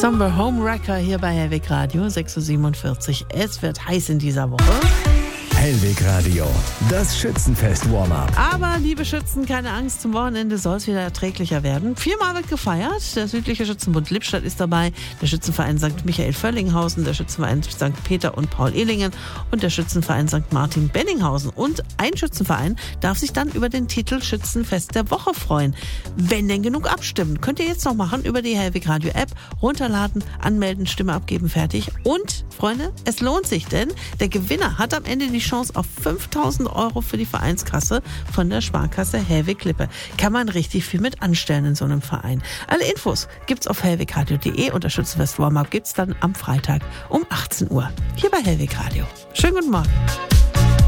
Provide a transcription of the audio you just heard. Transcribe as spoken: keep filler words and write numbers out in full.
Summer Home Wrecker hier bei Hellweg Radio, sechs Uhr siebenundvierzig. Es wird heiß in dieser Woche. Hellweg Radio, das Schützenfest-Warm-up. Aber, liebe Schützen, keine Angst, zum Wochenende soll es wieder erträglicher werden. Viermal wird gefeiert. Der südliche Schützenbund Lippstadt ist dabei, der Schützenverein Sankt Michael Völlinghausen, der Schützenverein Sankt Peter und Paul Ehlingen und der Schützenverein Sankt Martin Benninghausen. Und ein Schützenverein darf sich dann über den Titel Schützenfest der Woche freuen. Wenn denn genug abstimmen. Könnt ihr jetzt noch machen über die Hellweg Radio App. Runterladen, anmelden, Stimme abgeben, fertig. Und, Freunde, es lohnt sich, denn der Gewinner hat am Ende die Chance auf fünftausend Euro für die Vereinskasse von der Sparkasse Hellweg-Lippe. Kann man richtig viel mit anstellen in so einem Verein. Alle Infos gibt's auf hellwegradio punkt de und das Schützenfest Warm-up gibt's dann am Freitag um achtzehn Uhr hier bei Hellweg Radio. Schönen guten Morgen.